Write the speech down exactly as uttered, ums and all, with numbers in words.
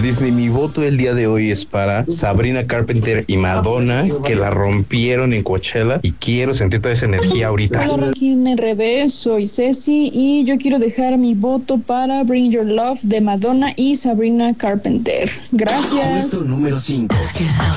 Disney, mi voto el día de hoy es para Sabrina Carpenter y Madonna, que la rompieron en Coachella, y quiero sentir toda esa energía ahorita. Hola, Ranking R D, soy Ceci y yo quiero dejar mi voto para Bring Your Love de Madonna y Sabrina Carpenter. Gracias. Puesto número cinco.